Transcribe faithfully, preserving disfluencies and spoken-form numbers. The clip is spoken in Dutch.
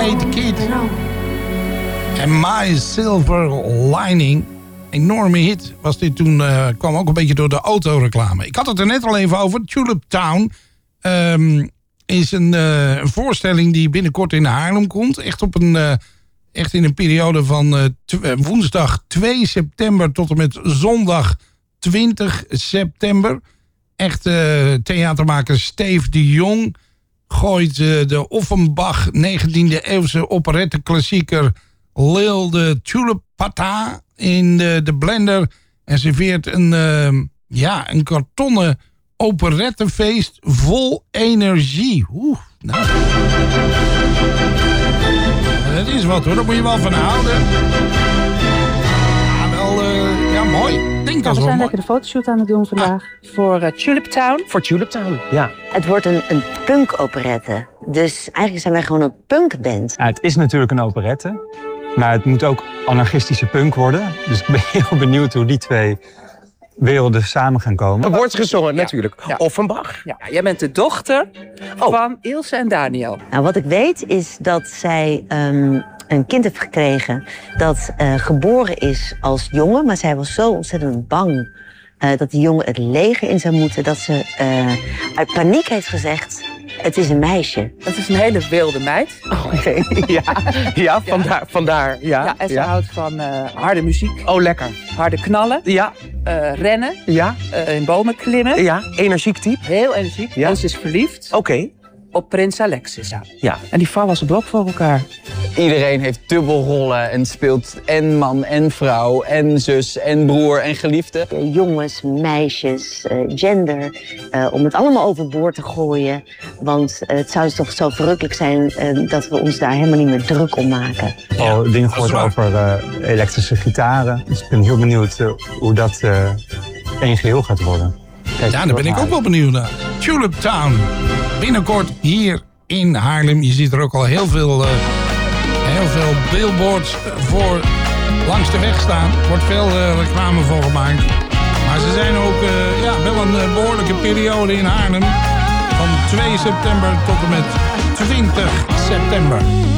Kate Kid. En My Silver Lining. Enorme hit was dit toen. Uh, kwam ook een beetje door de autoreclame. Ik had het er net al even over. Tulip Town um, is een, uh, een voorstelling die binnenkort in Haarlem komt. Echt, op een, uh, echt in een periode van uh, t- uh, woensdag twee september tot en met zondag twintig september. Echt uh, theatermaker Steve de Jong gooit uh, de Offenbach negentiende eeuwse operetteklassieker Lil de Tulipata in de, de blender en serveert een, uh, ja, een kartonnen operettefeest vol energie. Oeh, nou. Dat is wat hoor, daar moet je wel van houden. Ja, wel, uh, ja, mooi. Denk Ja, we zijn lekker de fotoshoot aan het doen vandaag. Ah. Voor uh, Tulip Town. Voor Tulip Town, ja. Het wordt een, een punk-operette. Dus eigenlijk zijn wij gewoon een punkband. Ja, het is natuurlijk een operette. Maar het moet ook anarchistische punk worden. Dus ik ben heel benieuwd hoe die twee werelden samen gaan komen. Er wordt gezongen, natuurlijk. Ja. Offenbach. Ja, jij bent de dochter oh. van Ilse en Daniel. Nou, wat ik weet is dat zij um, een kind heeft gekregen dat uh, geboren is als jongen. Maar zij was zo ontzettend bang uh, dat die jongen het leger in zou moeten, dat ze uh, uit paniek heeft gezegd: het is een meisje. Dat is een hele wilde meid. Oh, okay. ja, ja, vandaar. vandaar ja, ja, en ze ja. houdt van uh, harde muziek. Oh, lekker. Harde knallen. Ja. Uh, rennen. Ja. Uh, in bomen klimmen. Ja, energiek type. Heel energiek. Ja. En ze is verliefd. Oké. Okay. Op prins Alexis. Ja. ja. En die vallen als een blok voor elkaar. Iedereen heeft dubbelrollen en speelt en man en vrouw en zus en broer en geliefde. Jongens, meisjes, uh, gender, uh, om het allemaal overboord te gooien. Want uh, het zou toch zo verrukkelijk zijn uh, dat we ons daar helemaal niet meer druk om maken. Ja, al dingen gehoord over uh, elektrische gitaren. Dus ik ben heel benieuwd uh, hoe dat uh, één geheel gaat worden. Kijk, ja, daar ben ik ook wel benieuwd naar. Tulip Town. Binnenkort hier in Haarlem. Je ziet er ook al heel veel, uh, heel veel billboards voor langs de weg staan. Er wordt veel uh, reclame voor gemaakt. Maar ze zijn ook uh, ja, wel een uh, behoorlijke periode in Haarlem. Van twee september tot en met twintig september.